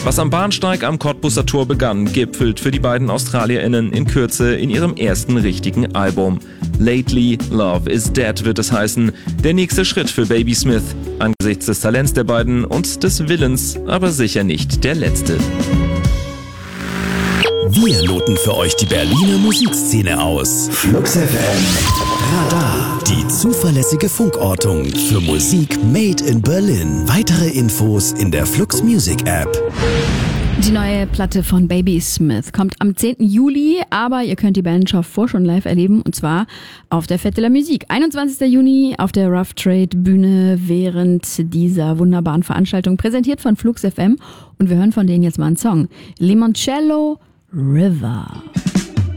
Was am Bahnsteig am Cottbuser Tor begann, gipfelt für die beiden AustralierInnen in Kürze in ihrem ersten richtigen Album. Lately, Love is Dead wird es heißen. Der nächste Schritt für Baby Smith. Angesichts des Talents der beiden und des Willens, aber sicher nicht der letzte. Wir loten für euch die Berliner Musikszene aus. Flux FM. Radar. Die zuverlässige Funkortung für Musik made in Berlin. Weitere Infos in der Flux Music App. Die neue Platte von Baby Smith kommt am 10. Juli, aber ihr könnt die Band schon live erleben, und zwar auf der Fête de la Musique. 21. Juni auf der Rough Trade Bühne während dieser wunderbaren Veranstaltung, präsentiert von Flux FM, und wir hören von denen jetzt mal einen Song. Limoncello River.